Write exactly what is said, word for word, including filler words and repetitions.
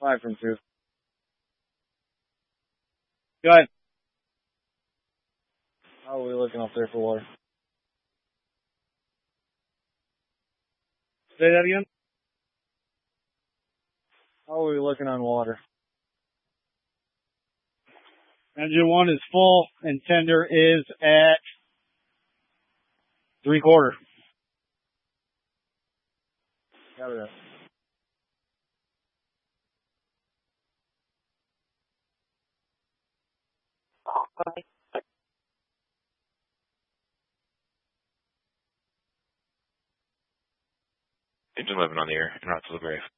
Five from two. Go ahead. How are we looking up there for water? Say that again? How are we looking on water? Engine one is full and tender is at three quarter. Got it. Engine eleven on the air, en route to the grave.